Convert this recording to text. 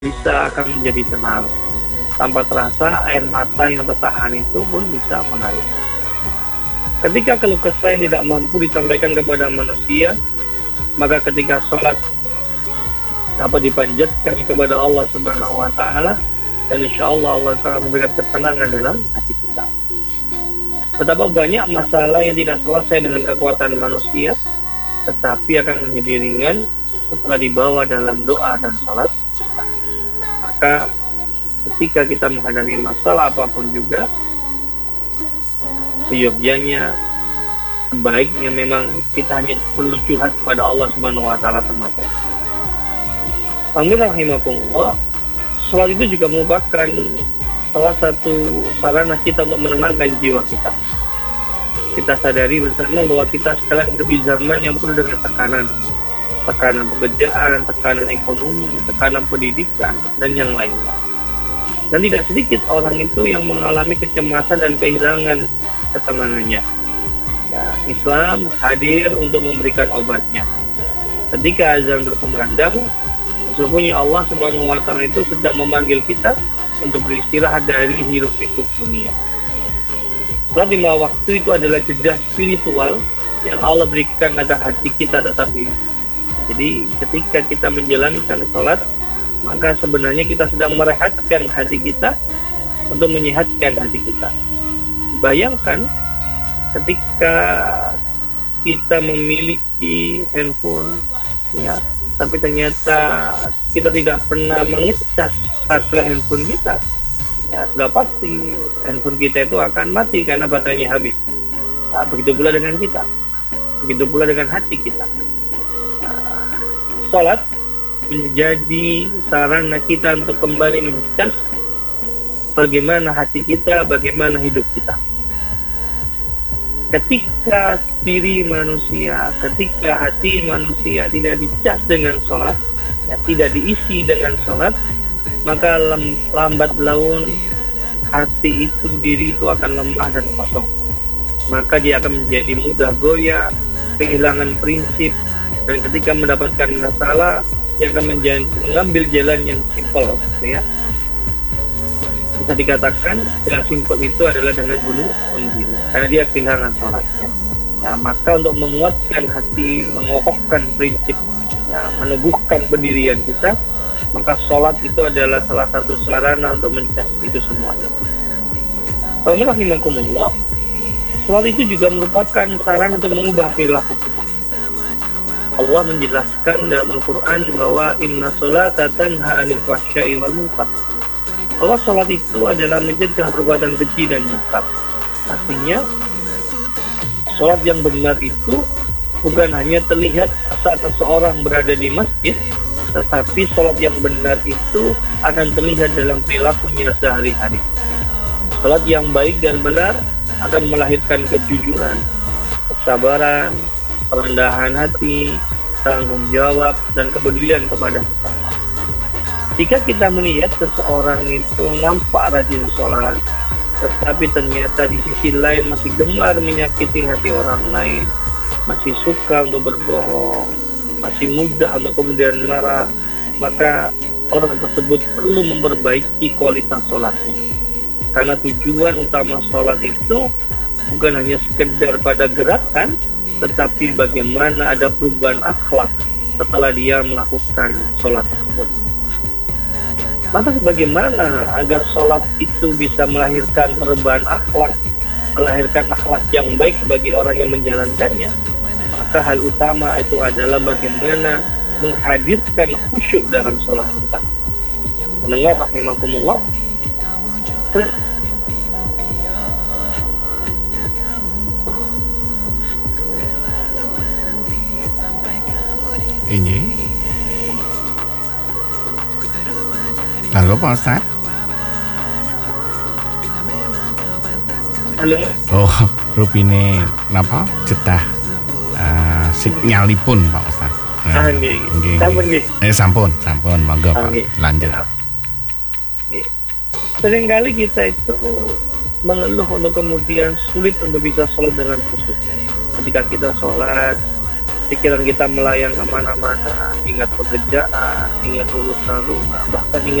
bisa akan menjadi tenang. Tanpa terasa air mata yang tertahan itu pun bisa mengalir. Ketika keluh kesah yang tidak mampu disampaikan kepada manusia, maka ketika sholat dapat dipanjatkan kepada Allah Subhanahu wa Ta'ala, dan insya Allah Allah akan memberikan ketenangan dalam hati kita. Betapa banyak masalah yang tidak selesai dengan kekuatan manusia, tetapi akan menjadi ringan setelah dibawa dalam doa dan sholat kita. Maka ketika kita menghadapi masalah apapun juga, seyogyanya sebaiknya memang kita hanya perlu curhat pada Allah Subhanahu wa Ta'ala semata. Amin rahimakumullah. Salat itu juga merupakan salah satu sarana kita untuk menenangkan jiwa kita. Kita sadari bersama bahwa kita sekarang hidup di zaman yang penuh dengan tekanan pekerjaan, tekanan ekonomi, tekanan pendidikan, dan yang lainnya. Dan tidak sedikit orang itu yang mengalami kecemasan dan kehilangan ketenangannya. Ya, Islam hadir untuk memberikan obatnya. Ketika azan berkumandang, sesungguhnya Allah Subhanahu wa Ta'ala itu sedang memanggil kita untuk beristirahat dari hiruk pikuk dunia. Salat 5 waktu itu adalah jeda spiritual yang Allah berikan agar hati kita tetap hidup. Jadi ketika kita menjalankan salat, maka sebenarnya kita sedang merehatkan hati kita untuk menyehatkan hati kita. Bayangkan ketika kita memiliki handphone, ya, tapi ternyata kita tidak pernah mengecas baterai handphone kita, ya sudah pasti handphone kita itu akan mati karena baterainya habis. Nah, begitu pula dengan kita, begitu pula dengan hati kita. Salat menjadi sarana kita untuk kembali mengecas bagaimana hati kita, bagaimana hidup kita. Ketika diri manusia, ketika hati manusia tidak dicas dengan sholat, ya, tidak diisi dengan sholat, maka lambat laun hati itu, diri itu akan lemah dan kosong. Maka dia akan menjadi mudah goyah, kehilangan prinsip, dan ketika mendapatkan masalah, dia akan mengambil jalan yang simpel, ya. Bisa dikatakan yang simpel itu adalah dengan bunuh diri, karena dia kehilangan sholatnya. Ya, maka untuk menguatkan hati, mengokohkan prinsip, ya, meneguhkan pendirian kita, maka sholat itu adalah salah satu sarana untuk mencas itu semuanya. Alhamdulillah, sholat itu juga merupakan sarana untuk mengubah perilaku kita. Allah menjelaskan dalam Al-Quran bahwa inna sholata tanha 'anil fahsya'i wal munkar. Allah sholat itu adalah mencegah perbuatan keji dan munkar. Artinya sholat yang benar itu bukan hanya terlihat saat seseorang berada di masjid, tetapi sholat yang benar itu akan terlihat dalam perilakunya sehari-hari. Sholat yang baik dan benar akan melahirkan kejujuran, kesabaran, kerendahan hati, tanggung jawab, dan kepedulian kepada sesama. Jika kita melihat seseorang itu nampak rajin sholat, tetapi ternyata di sisi lain masih gemar menyakiti hati orang lain, masih suka untuk berbohong, masih mudah untuk kemudian marah, maka orang tersebut perlu memperbaiki kualitas sholatnya. Karena tujuan utama sholat itu bukan hanya sekedar pada gerakan, tetapi bagaimana ada perubahan akhlak setelah dia melakukan sholat tersebut. Maka bagaimana agar sholat itu bisa melahirkan perubahan akhlak, melahirkan akhlak yang baik bagi orang yang menjalankannya? Maka hal utama itu adalah bagaimana menghadirkan khusyuk dalam sholat kita. Mendengar rahimakumullah. Ini halo Pak Ustaz. Halo. Oh, rupine napa cetah sinyalipun Pak Ustaz. Nggih. Sampun nggih. Sampun, monggo Pak. Lanjut. Seringkali kita itu mengeluh untuk kemudian sulit untuk bisa sholat dengan khusyuk. Ketika kita sholat, pikiran kita melayang kemana-mana, ingat pekerjaan, ingat urusan rumah, bahkan ingat